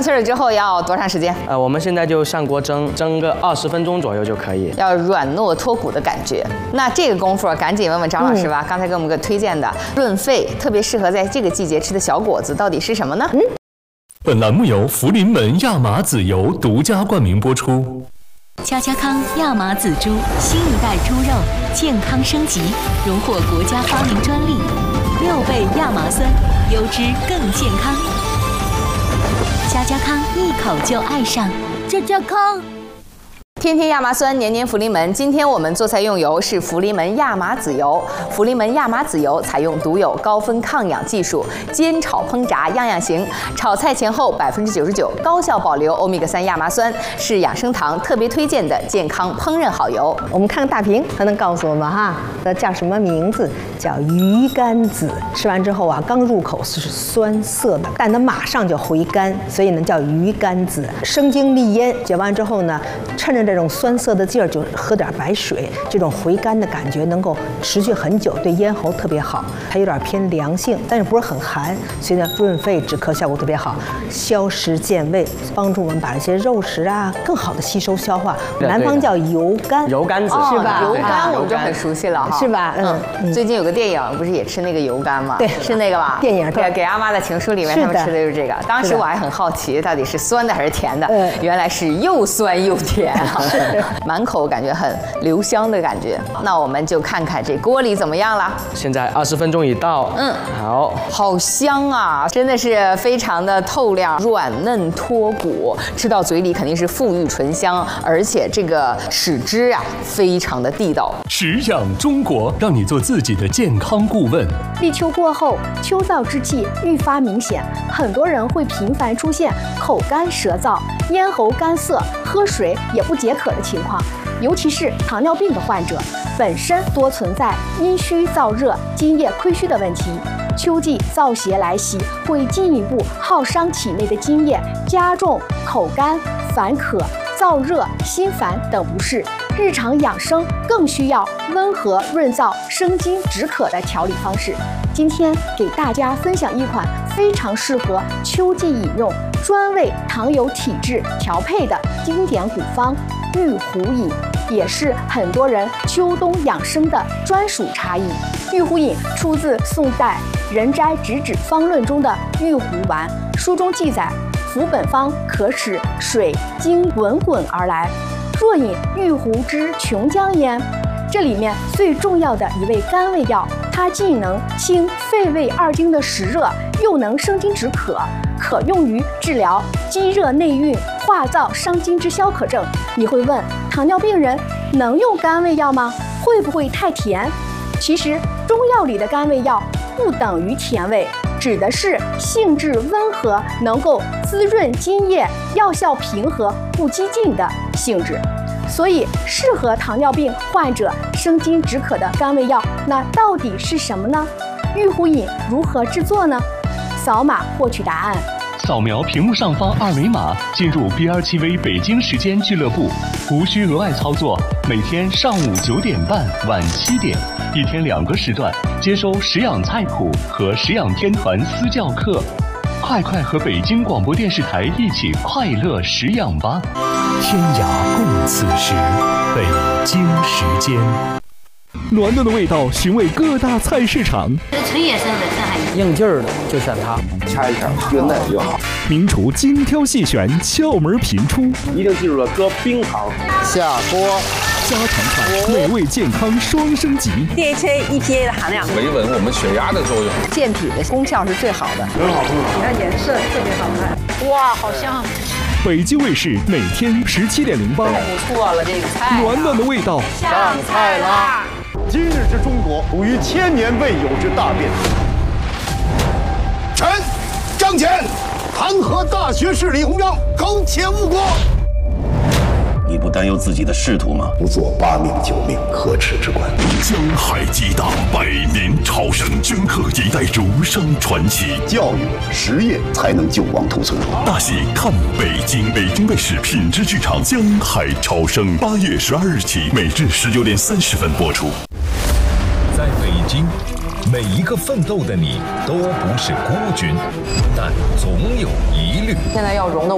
气了之后要多长时间？ 我们现在就上锅蒸个20分钟左右就可以。 要软糯脱骨的感觉。那这个功夫赶紧问问张老师吧。刚才给我们个推荐的润肺，特别适合在这个季节吃的小果子，到底是什么呢？ 本栏目由福临门亚麻籽油独家冠名播出。 家家康亚麻籽猪，新一代猪肉健康升级，荣获国家发明专利，6倍亚麻酸，优质更健康。家家康一口就爱上，家家康。 天天亚麻酸，年年福临门。今天我们做菜用油是福临门亚麻籽油。福临门亚麻籽油采用独有高分抗氧技术，煎炒烹炸样样行。炒菜前后99%高效保留欧米伽3亚麻酸，是养生堂特别推荐的健康烹饪好油。 我们看看大屏，它能告诉我们哈，它叫什么名字？叫鱼肝子。吃完之后啊，刚入口是酸涩的，但它马上就回甘，所以呢叫鱼肝子。生津利咽，嚼完之后呢，趁着这种酸涩的劲儿，就喝点白水，这种回甘的感觉能够持续很久，对咽喉特别好。它有点偏凉性，但是不是很寒，所以呢润肺止咳效果特别好，消食健胃，帮助我们把这些肉食啊更好的吸收消化。南方叫油肝， 油肝子是吧？油肝我们就很熟悉了哈， 是吧？ 最近有个电影不是也吃那个油肝吗？ 对， 是那个吧？ 电影对，给阿妈的情书里面他们吃的就是这个。当时我还很好奇，到底是酸的还是甜的？原来是又酸又甜。满口感觉很留香的感觉。那我们就看看这锅里怎么样了。 现在20分钟已到， 好香啊，真的是非常的透亮，软嫩脱骨，吃到嘴里肯定是馥郁醇香，而且这个豉汁啊非常的地道。 食养中国，让你做自己的健康顾问。 立秋过后，秋燥之气愈发明显，很多人会频繁出现口干舌燥、咽喉干涩、喝水也不解渴的情况，尤其是糖尿病的患者，本身多存在阴虚燥热、津液亏虚的问题。秋季燥邪来袭，会进一步耗伤体内的津液，加重口干、烦渴、燥热、心烦等不适。日常养生更需要温和润燥、生津止渴的调理方式。今天给大家分享一款非常适合秋季饮用、专为糖友体质调配的经典古方玉壶饮，也是很多人秋冬养生的专属茶饮。玉壶饮出自宋代《人斋直指方论》中的玉壶丸，书中记载，服本方可使水经滚滚而来，若饮玉壶之琼浆焉。这里面最重要的一味甘味药，它既能清肺胃二经的实热，又能生津止渴，可用于治疗积热内蕴、化燥伤津之消渴症。你会问，糖尿病人能用甘味药吗？会不会太甜？其实中药里的甘味药不等于甜味，指的是性质温和，能够滋润津液，药效平和，不激进的性质。所以适合糖尿病患者生津止渴的甘味药，那到底是什么呢？玉壶饮如何制作呢？扫码获取答案。 扫描屏幕上方2维码，进入 BR7V 北京时间俱乐部，无需额外操作。每天上午9点半、晚7点，一天2个时段，接收食养菜谱和食养天团私教课。快和北京广播电视台一起快乐食养吧！天涯共此时，北京时间。暖暖的味道寻味各大菜市场。 纯野生的上海应劲儿的就选它， 掐一下，越嫩越好。 名厨精挑细选，窍门频出。 一定记住了，搁冰糖。下锅。 家常菜，美味健康双升级。 DHA、EPA 的含量维稳我们血压的作用， 健脾的功效是最好的， 很好。 你看颜色特别好看， 哇，好香！ 北京卫视每天17.08， 不错了，这个菜暖暖的味道， 上菜啦！ 今日之中国，属于千年未有之大变。 臣张骞弹劾大学士李鸿章苟且误国。 你不担忧自己的仕途吗？ 不做8命9命，可耻之官。 江海激荡，100年超生，镌刻一代儒生传奇。 教育、实业才能救亡图存。 大戏看北京，北京卫视品质剧场《江海超生》8月12日起，每日19点30分播出。 在北京，每一个奋斗的你都不是孤军，但总有疑虑。 现在要融的